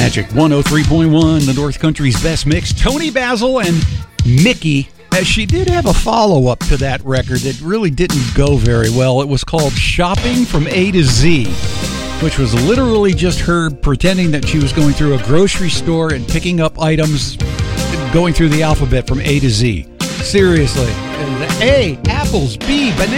Magic 103.1, the North Country's best mix. Tony Basil and Mickey. She did have a follow-up to that record that really didn't go very well. It was called Shopping from A to Z, which was literally just her pretending that she was going through a grocery store and picking up items, going through the alphabet from A to Z. Seriously. A, apples. B, bananas.